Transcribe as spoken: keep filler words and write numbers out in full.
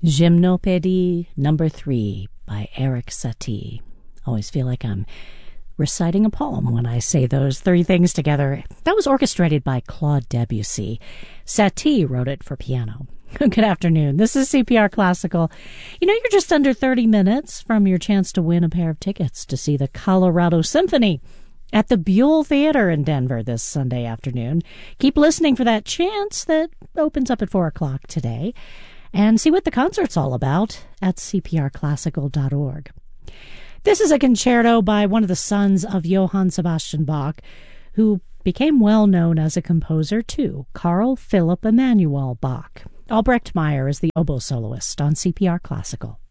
Gymnopédie number three by Erik Satie. Always feel like I'm reciting a poem when I say those three things together. That was orchestrated by Claude Debussy. Satie wrote it for piano. Good afternoon. This is C P R Classical. You know, you're just under thirty minutes from your chance to win a pair of tickets to see the Colorado Symphony at the Buell Theater in Denver this Sunday afternoon. Keep listening for that chance that opens up at four o'clock today. And see what the concert's all about at c p r classical dot org. This is a concerto by one of the sons of Johann Sebastian Bach, who became well known as a composer too, Carl Philipp Emanuel Bach. Albrecht Meyer is the oboe soloist on C P R Classical.